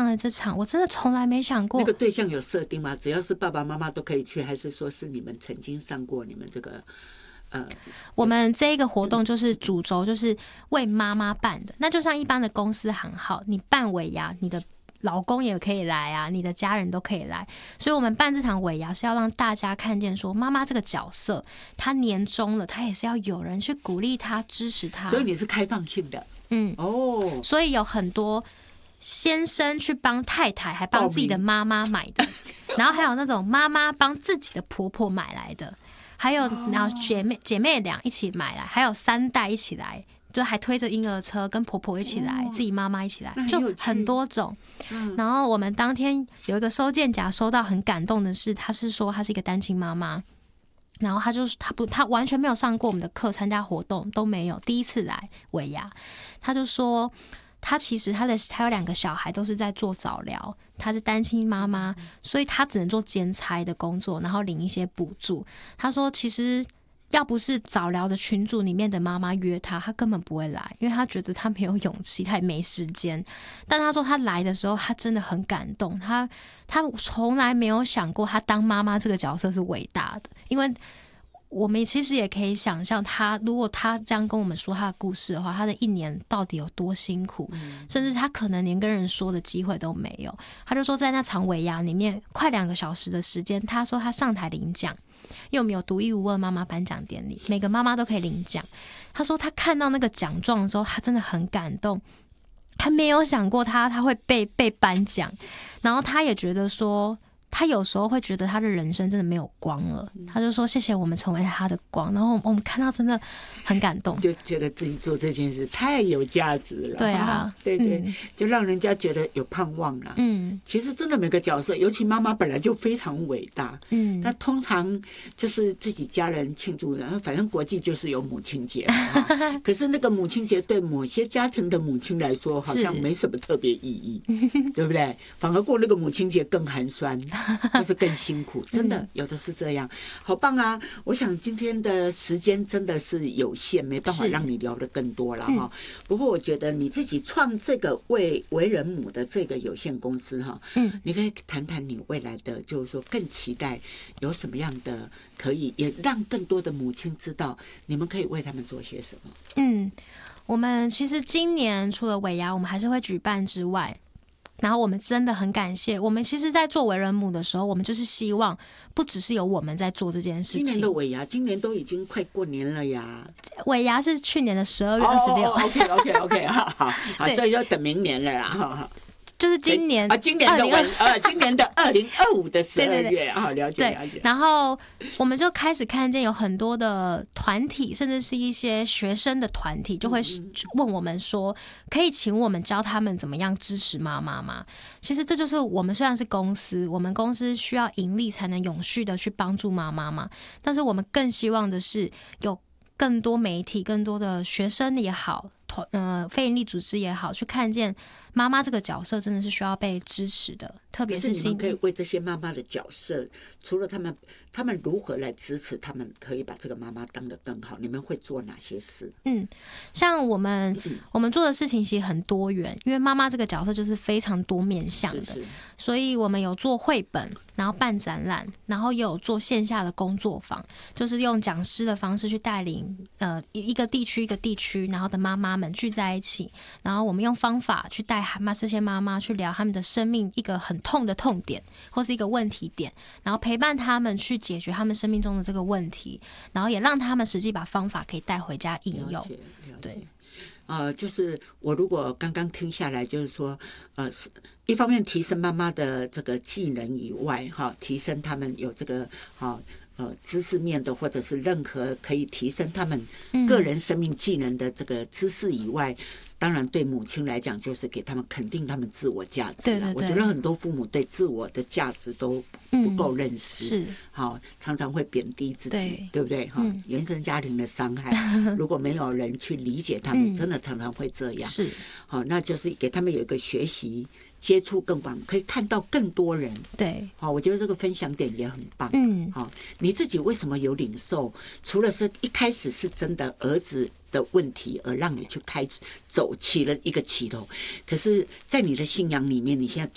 了这场，我真的从来没想过。 那个对象有设定吗？只要是爸爸妈妈都可以去，还是说是你们曾经上过你们这个？ 我们这一个活动就是主轴就是为妈妈办的，那就像一般的公司行号，你办尾牙，你的老公也可以来啊，你的家人都可以来，所以我们办这场尾牙是要让大家看见说，妈妈这个角色，她年终了，她也是要有人去鼓励她、支持她。 所以你是开放性的， 所以有很多先生去帮太太，还帮自己的妈妈买的，然后还有那种妈妈帮自己的婆婆买来的。还有，然后姐妹俩一起买来，还有3代一起来，就还推着婴儿车，跟婆婆一起来，自己妈妈一起来，就很多种。然后我们当天有一个收件夹，收到很感动的是，他是说他是一个单亲妈妈，然后他完全没有上过我们的课，参加活动都没有，第一次来尾牙，他就说。他其实他有2个小孩都是在做早疗，他是单亲妈妈，所以他只能做兼差的工作，然后领一些补助。他说其实要不是早疗的群组里面的妈妈约他，他根本不会来，因为他觉得他没有勇气，他也没时间。但他说他来的时候，他真的很感动，他从来没有想过他当妈妈这个角色是伟大的，因为我们其实也可以想象如果他这样跟我们说他的故事的话，他的1年到底有多辛苦，甚至他可能连跟人说的机会都没有。他就说在那场尾牙里面快2个小时的时间，他说他上台领奖，因为我们有独一无二妈妈颁奖典礼，每个妈妈都可以领奖。他说他看到那个奖状的时候，他真的很感动，他没有想过他会被颁奖，然后他也觉得说他有时候会觉得他的人生真的没有光了，他就说谢谢我们成为他的光，然后我们看到真的很感动， 就觉得自己做这件事太有价值了。 对啊， 对，就让人家觉得有盼望了。其实真的每个角色，尤其妈妈本来就非常伟大。但通常就是自己家人庆祝的，反正国际就是有母亲节可是那个母亲节对某些家庭的母亲来说，好像没什么特别意义，对不对？反而过那个母亲节更寒酸。或是更辛苦，真的有的是这样，好棒啊！我想今天的时间真的是有限，没办法让你聊得更多了哈。不过我觉得你自己创这个为人母的这个有限公司哈，你可以谈谈你未来的，就是说更期待有什么样的可以也让更多的母亲知道，你们可以为他们做些什么。 我们其实今年除了尾牙我们还是会举办之外。然后我们真的很感谢，我们其实在做为人母的时候，我们就是希望不只是有我们在做这件事情。 今年的尾牙，今年都已经快过年了呀。 尾牙是去年的12月26。 OK， 好，所以要等明年了啦。 就是今年今年的2025的12月啊，了解。 然后我们就开始看见有很多的团体，甚至是一些学生的团体，就会问我们说，可以请我们教他们怎么样支持妈妈吗？其实这就是我们虽然是公司，我们公司需要盈利才能永续的去帮助妈妈嘛，但是我们更希望的是有更多媒体、更多的学生也好。非营利组织也好，去看见妈妈这个角色真的是需要被支持的，特别是你们可以为这些妈妈的角色，除了他们如何来支持，他们可以把这个妈妈当得更好，你们会做哪些事？ 像我们做的事情其实很多元，因为妈妈这个角色就是非常多面向的，所以我们有做绘本，然后办展览，然后也有做线下的工作坊，就是用讲师的方式去带领一个地区，然后的妈妈们聚在一起，然后我们用方法去带这些妈妈去聊他们的生命一个很痛的痛点或是一个问题点，然后陪伴他们去解决他们生命中的这个问题，然后也让他们实际把方法可以带回家应用。对。 就是我如果刚刚听下来，就是说，一方面提升妈妈的这个技能以外，提升他们有这个知识面的，或者是任何可以提升他们个人生命技能的这个知识以外，当然对母亲来讲，就是给他们肯定他们自我价值了。我觉得很多父母对自我的价值都不够认识，常常会贬低自己，对不对？原生家庭的伤害，如果没有人去理解他们，真的常常会这样。那就是给他们有一个学习。接触更广，可以看到更多人。 对， 我觉得这个分享点也很棒。你自己为什么有领受？除了是一开始是真的儿子的问题而让你去走起了一个起头，可是，在你的信仰里面，你现在